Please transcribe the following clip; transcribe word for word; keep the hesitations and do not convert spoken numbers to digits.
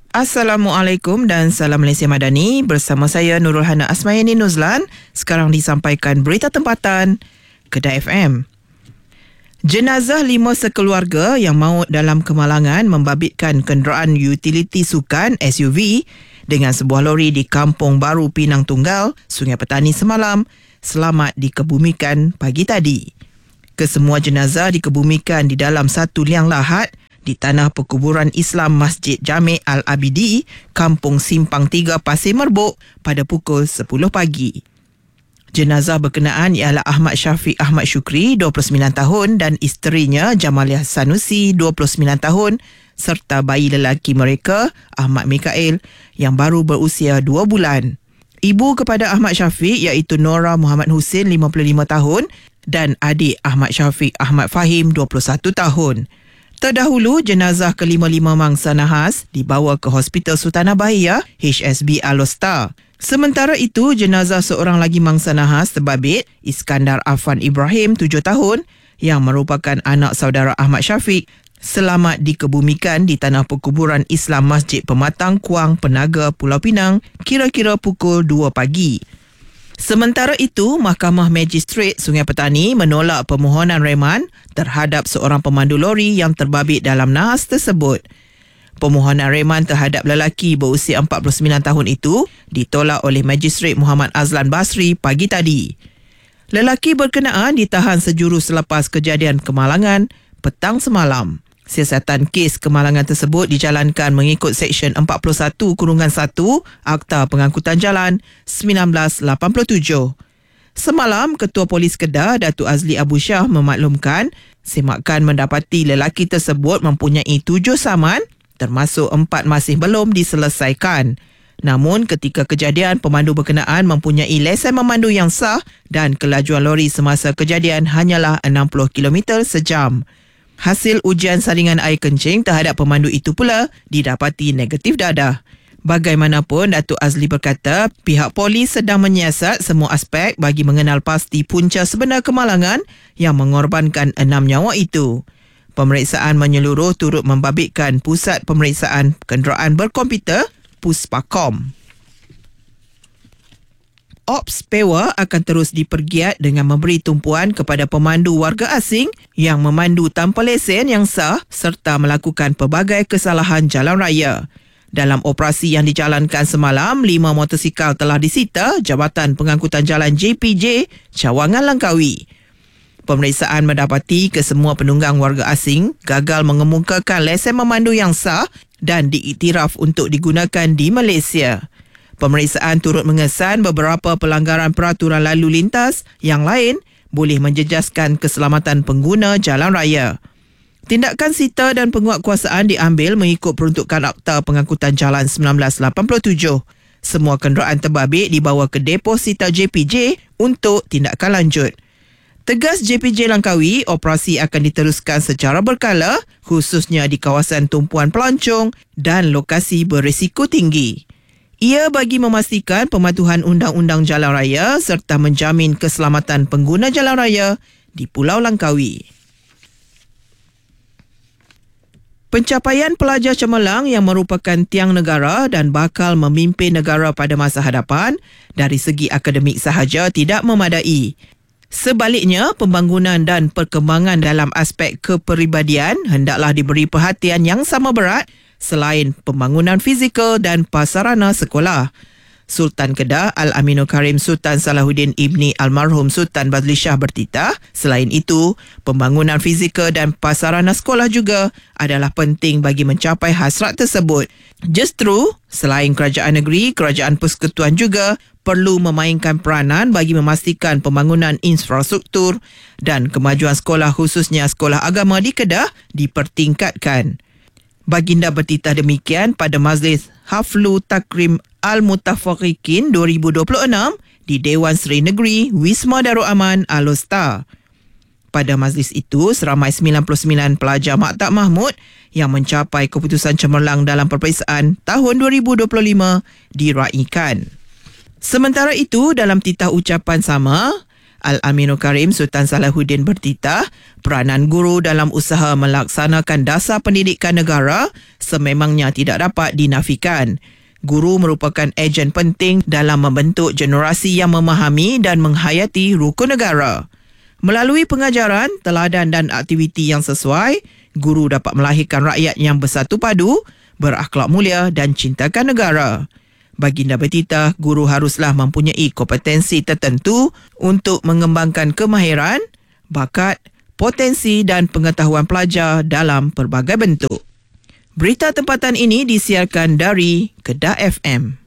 Assalamualaikum dan salam Malaysia Madani. Bersama saya Nurul Hana Asmayani Nuzlan. Sekarang disampaikan berita tempatan Kedah F M. Jenazah lima sekeluarga yang maut dalam kemalangan membabitkan kenderaan utiliti sukan S U V dengan sebuah lori di Kampung Baru Pinang Tunggal, Sungai Petani semalam selamat dikebumikan pagi tadi. Kesemua jenazah dikebumikan di dalam satu liang lahat di tanah perkuburan Islam Masjid Jami' Al-Abidi, Kampung Simpang tiga, Pasir Merbuk pada pukul sepuluh pagi. Jenazah berkenaan ialah Ahmad Syafiq Ahmad Syukri, dua puluh sembilan tahun dan isterinya Jamaliah Sanusi, dua puluh sembilan tahun serta bayi lelaki mereka, Ahmad Mikael, yang baru berusia dua bulan. Ibu kepada Ahmad Syafiq iaitu Nora Muhammad Husin, lima puluh lima tahun dan adik Ahmad Syafiq Ahmad Fahim, dua puluh satu tahun. Terdahulu, jenazah kelima-lima mangsa nahas dibawa ke Hospital Sultanah Bahia, H S B Alostar. Sementara itu, jenazah seorang lagi mangsa nahas terbabit, Iskandar Afan Ibrahim, tujuh tahun, yang merupakan anak saudara Ahmad Syafiq, selamat dikebumikan di tanah perkuburan Islam Masjid Pematang Kuang, Penaga, Pulau Pinang, kira-kira pukul dua pagi. Sementara itu, Mahkamah Magistrate Sungai Petani menolak permohonan reman terhadap seorang pemandu lori yang terbabit dalam nahas tersebut. Permohonan reman terhadap lelaki berusia empat puluh sembilan tahun itu ditolak oleh Magistrate Muhammad Azlan Basri pagi tadi. Lelaki berkenaan ditahan sejurus selepas kejadian kemalangan petang semalam. Siasatan kes kemalangan tersebut dijalankan mengikut Seksyen empat puluh satu satu Akta Pengangkutan Jalan seribu sembilan ratus lapan puluh tujuh. Semalam, Ketua Polis Kedah, Datuk Azli Abu Shah memaklumkan semakan mendapati lelaki tersebut mempunyai tujuh saman, termasuk empat masih belum diselesaikan. Namun, ketika kejadian, pemandu berkenaan mempunyai lesen memandu yang sah dan kelajuan lori semasa kejadian hanyalah enam puluh kilometer sejam. Hasil ujian saringan air kencing terhadap pemandu itu pula didapati negatif dadah. Bagaimanapun, Datuk Azli berkata pihak polis sedang menyiasat semua aspek bagi mengenal pasti punca sebenar kemalangan yang mengorbankan enam nyawa itu. Pemeriksaan menyeluruh turut membabitkan Pusat Pemeriksaan Kenderaan Berkomputer, Puspakom. Ops Pewa akan terus dipergiat dengan memberi tumpuan kepada pemandu warga asing yang memandu tanpa lesen yang sah serta melakukan pelbagai kesalahan jalan raya. Dalam operasi yang dijalankan semalam, lima motosikal telah disita Jabatan Pengangkutan Jalan J P J, Cawangan Langkawi. Pemeriksaan mendapati kesemua penunggang warga asing gagal mengemukakan lesen memandu yang sah dan diiktiraf untuk digunakan di Malaysia. Pemeriksaan turut mengesan beberapa pelanggaran peraturan lalu lintas yang lain boleh menjejaskan keselamatan pengguna jalan raya. Tindakan sita dan penguatkuasaan diambil mengikut peruntukan Akta Pengangkutan Jalan seribu sembilan ratus lapan puluh tujuh. Semua kenderaan terbabit dibawa ke depo sita J P J untuk tindakan lanjut. Tegas J P J Langkawi, operasi akan diteruskan secara berkala khususnya di kawasan tumpuan pelancong dan lokasi berisiko tinggi. Ia bagi memastikan pematuhan undang-undang jalan raya serta menjamin keselamatan pengguna jalan raya di Pulau Langkawi. Pencapaian pelajar cemerlang yang merupakan tiang negara dan bakal memimpin negara pada masa hadapan dari segi akademik sahaja tidak memadai. Sebaliknya, pembangunan dan perkembangan dalam aspek kepribadian hendaklah diberi perhatian yang sama berat selain pembangunan fizikal dan prasarana sekolah. Sultan Kedah Al-Aminul Karim Sultan Salahuddin Ibni Almarhum Sultan Bazli Shah bertitah, selain itu, pembangunan fizikal dan prasarana sekolah juga adalah penting bagi mencapai hasrat tersebut. Justru, selain kerajaan negeri, kerajaan persekutuan juga perlu memainkan peranan bagi memastikan pembangunan infrastruktur dan kemajuan sekolah khususnya sekolah agama di Kedah dipertingkatkan. Baginda bertitah demikian pada Majlis Haflu Takrim Al-Mutafaqiqin dua ribu dua puluh enam di Dewan Seri Negeri Wisma Darul Aman Alostar. Pada majlis itu, seramai sembilan puluh sembilan pelajar Maktab Mahmud yang mencapai keputusan cemerlang dalam peperiksaan tahun dua ribu dua puluh lima diraikan. Sementara itu, dalam titah ucapan sama, Al-Aminul Karim Sultan Salahuddin bertitah peranan guru dalam usaha melaksanakan dasar pendidikan negara sememangnya tidak dapat dinafikan. Guru merupakan ejen penting dalam membentuk generasi yang memahami dan menghayati rukun negara. Melalui pengajaran, teladan dan aktiviti yang sesuai, guru dapat melahirkan rakyat yang bersatu padu, berakhlak mulia dan cintakan negara. Baginda bertitah, guru haruslah mempunyai kompetensi tertentu untuk mengembangkan kemahiran, bakat, potensi dan pengetahuan pelajar dalam pelbagai bentuk. Berita tempatan ini disiarkan dari Kedah F M.